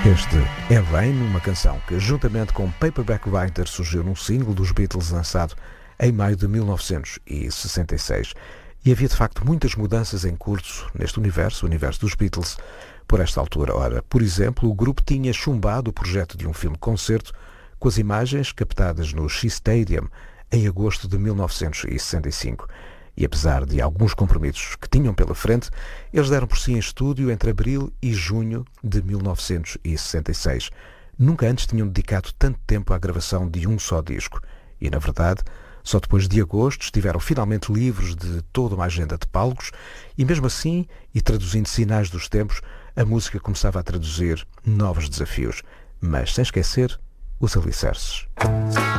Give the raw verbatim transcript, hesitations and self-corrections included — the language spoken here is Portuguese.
Este é Rain, uma canção que, juntamente com Paperback Writer, surgiu num single dos Beatles lançado em maio de mil novecentos e sessenta e seis. E havia, de facto, muitas mudanças em curso neste universo, o universo dos Beatles, por esta altura. Ora, por exemplo, o grupo tinha chumbado o projeto de um filme-concerto com as imagens captadas no Shea Stadium em agosto de mil novecentos e sessenta e cinco. E apesar de alguns compromissos que tinham pela frente, eles deram por si em estúdio entre abril e junho de mil novecentos e sessenta e seis. Nunca antes tinham dedicado tanto tempo à gravação de um só disco. E, na verdade, só depois de agosto estiveram finalmente livres de toda uma agenda de palcos e, mesmo assim, e traduzindo sinais dos tempos, a música começava a traduzir novos desafios. Mas sem esquecer os alicerces.